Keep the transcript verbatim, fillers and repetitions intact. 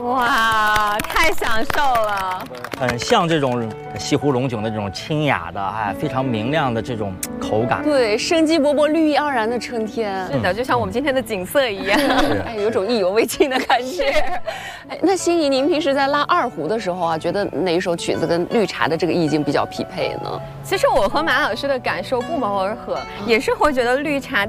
哇，太享受了！ 很像这种西湖龙井的这种清雅的，哎，非常明亮的这种口感。 对，生机勃勃、绿意盎然的春天。 是的，就像我们今天的景色一样， 哎，有种意犹未尽的感觉。哎，那心怡，您平时在拉二胡的时候啊，觉得哪一首曲子跟绿茶的这个意境比较匹配呢？ 其实我和马老师的感受不谋而合，也是会觉得绿茶